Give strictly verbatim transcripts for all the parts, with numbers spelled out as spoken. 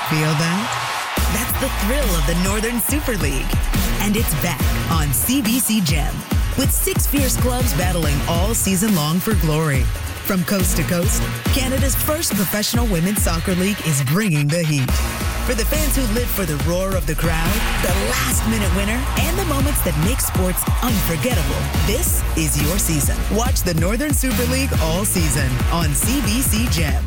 Feel that? That's the thrill of the Northern Super League. And it's back on C B C Gem with six fierce clubs battling all season long for glory. From coast to coast, Canada's first professional women's soccer league is bringing the heat. For the fans who live for the roar of the crowd, the last-minute winner, and the moments that make sports unforgettable, this is your season. Watch the Northern Super League all season on C B C Gem.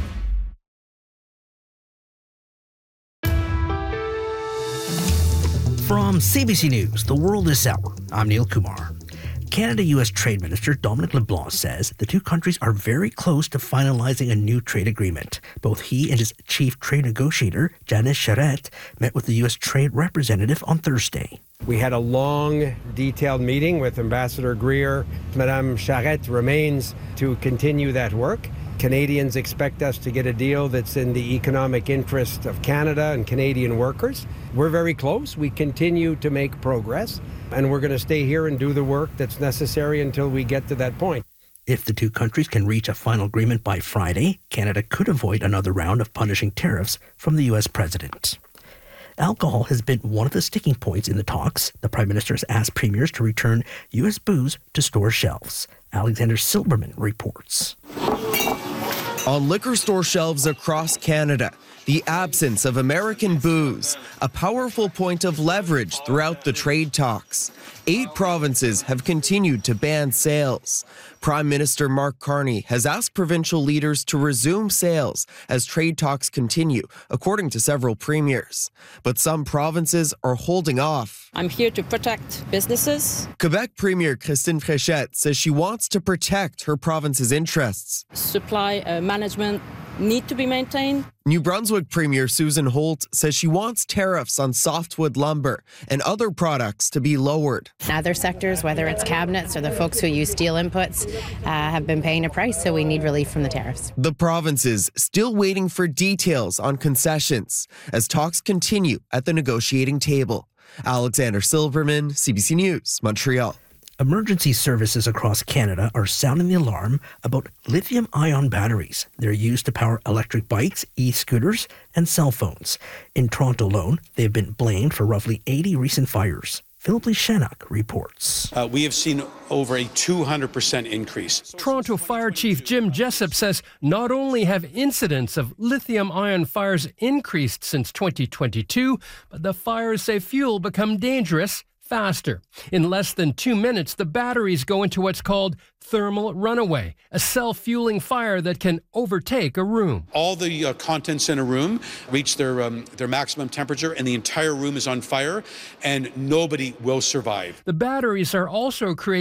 From C B C News, The World This Hour, I'm Neil Kumar. Canada-U S Trade Minister Dominic LeBlanc says the two countries are very close to finalizing a new trade agreement. Both he and his chief trade negotiator, Janice Charette, met with the U S Trade Representative on Thursday. We had a long, detailed meeting with Ambassador Greer. Madame Charette remains to continue that work. Canadians expect us to get a deal that's in the economic interest of Canada and Canadian workers. We're very close. We continue to make progress, and we're going to stay here and do the work that's necessary until we get to that point. If the two countries can reach a final agreement by Friday, Canada could avoid another round of punishing tariffs from the U S president. Alcohol has been one of the sticking points in the talks. The Prime Minister has asked premiers to return U S booze to store shelves. Alexander Silberman reports. On liquor store shelves across Canada, the absence of American booze, a powerful point of leverage throughout the trade talks. Eight provinces have continued to ban sales. Prime Minister Mark Carney has asked provincial leaders to resume sales as trade talks continue, according to several premiers. But some provinces are holding off. I'm here to protect businesses. Quebec Premier Christine Fréchette says she wants to protect her province's interests. Supply uh, management need to be maintained. New Brunswick Premier Susan Holt says she wants tariffs on softwood lumber and other products to be lowered. Other sectors, whether it's cabinets or the folks who use steel inputs, uh, have been paying a price, so we need relief from the tariffs. The provinces still waiting for details on concessions as talks continue at the negotiating table. Alexander Silberman, C B C News, Montreal. Emergency services across Canada are sounding the alarm about lithium-ion batteries. They're used to power electric bikes, e-scooters, and cell phones. In Toronto alone, they have been blamed for roughly eighty recent fires. Philip Lishanak reports. Uh, we have seen over a two hundred percent increase. Toronto Fire Chief Jim Jessup says not only have incidents of lithium-ion fires increased since twenty twenty-two, but the fires say fuel become dangerous faster. In less than two minutes, the batteries go into what's called thermal runaway, a self-fueling fire that can overtake a room. All the uh, contents in a room reach their um, their maximum temperature, and the entire room is on fire, and nobody will survive. The batteries are also creating